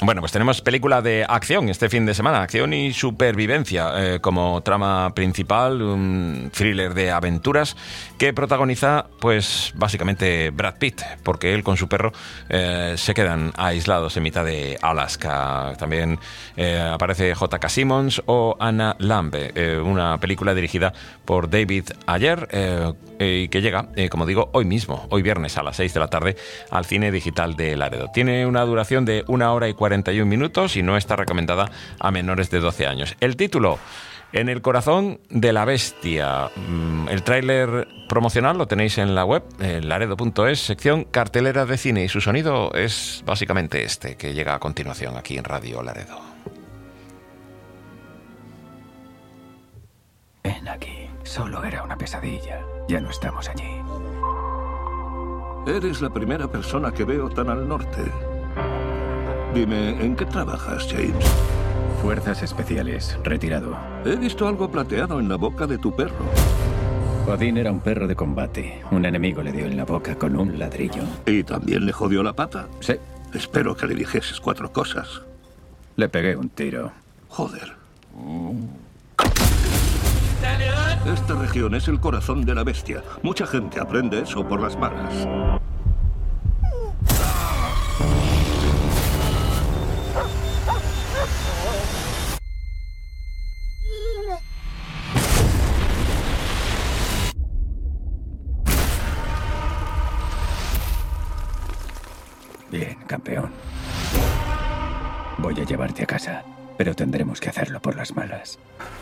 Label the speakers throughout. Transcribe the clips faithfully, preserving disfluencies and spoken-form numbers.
Speaker 1: Bueno, pues tenemos película de acción este fin de semana, acción y supervivencia eh, como trama principal, un thriller de aventuras que protagoniza, pues básicamente Brad Pitt, porque él con su perro eh, se quedan aislados en mitad de Alaska. También eh, aparece J K Simmons o Anna Lambe, eh, una película dirigida por David Ayer eh, y que llega, eh, como digo, hoy mismo, hoy viernes a las seis de la tarde al cine digital de Laredo. Tiene una duración de una hora y cuarenta y un minutos y no está recomendada a menores de doce años. El título: En el corazón de la bestia. El tráiler promocional lo tenéis en la web, en laredo punto es, sección cartelera de cine, y su sonido es básicamente este, que llega a continuación aquí en Radio Laredo.
Speaker 2: Ven aquí. Solo era una pesadilla. Ya no estamos allí.
Speaker 3: Eres la primera persona que veo tan al norte. Dime, ¿en qué trabajas, James?
Speaker 2: Fuerzas especiales, retirado.
Speaker 3: He visto algo plateado en la boca de tu perro.
Speaker 2: Odín era un perro de combate. Un enemigo le dio en la boca con un ladrillo.
Speaker 3: ¿Y también le jodió la pata?
Speaker 2: Sí.
Speaker 3: Espero que le dijeses cuatro cosas.
Speaker 2: Le pegué un tiro.
Speaker 3: Joder. Esta región es el corazón de la bestia. Mucha gente aprende eso por las malas.
Speaker 2: Bien, campeón. Voy a llevarte a casa, pero tendremos que hacerlo por las malas.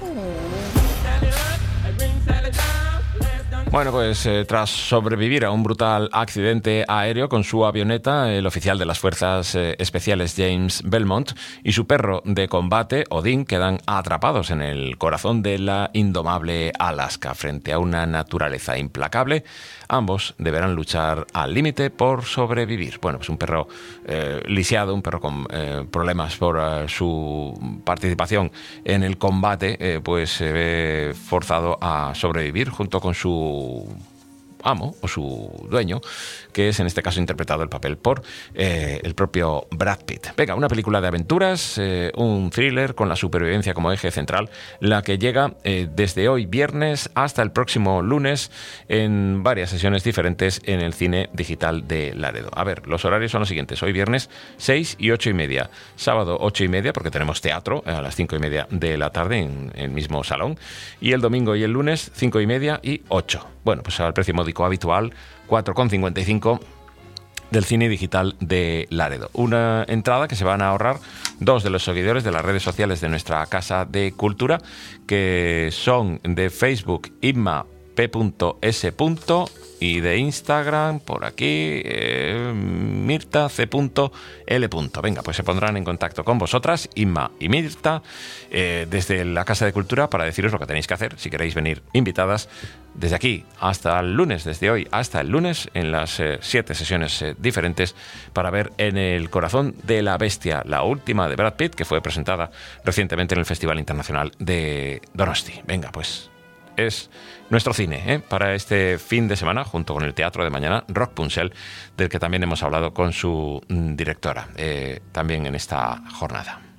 Speaker 1: Bueno, pues eh, tras sobrevivir a un brutal accidente aéreo con su avioneta, el oficial de las Fuerzas eh, Especiales James Belmont y su perro de combate, Odín, quedan atrapados en el corazón de la indomable Alaska frente a una naturaleza implacable. Ambos deberán luchar al límite por sobrevivir. Bueno, pues un perro eh, lisiado, un perro con eh, problemas por uh, su participación en el combate, eh, pues se ve forzado a sobrevivir junto con su amo o su dueño, que es en este caso interpretado el papel por eh, el propio Brad Pitt. Venga, una película de aventuras, eh, un thriller con la supervivencia como eje central, la que llega eh, desde hoy viernes hasta el próximo lunes en varias sesiones diferentes en el cine digital de Laredo. A ver, los horarios son los siguientes: hoy viernes seis y ocho y media, sábado ocho y media porque tenemos teatro a las cinco y media de la tarde en el mismo salón, y el domingo y el lunes cinco y media y ocho. Bueno, pues al precio módico habitual, cuatro con cincuenta y cinco del cine digital de Laredo. Una entrada que se van a ahorrar dos de los seguidores de las redes sociales de nuestra Casa de Cultura, que son de Facebook Inma P S. y de Instagram, por aquí, eh, Mirta C L. Venga, pues se pondrán en contacto con vosotras, Inma y Mirta, eh, desde la Casa de Cultura para deciros lo que tenéis que hacer si queréis venir invitadas desde aquí hasta el lunes, desde hoy hasta el lunes, en las eh, siete sesiones eh, diferentes para ver En el corazón de la bestia, la última de Brad Pitt, que fue presentada recientemente en el Festival Internacional de Donosti. Venga, pues es nuestro cine ¿eh? para este fin de semana, junto con el teatro de mañana, Rock Punxel, del que también hemos hablado con su mm, directora, eh, también en esta jornada.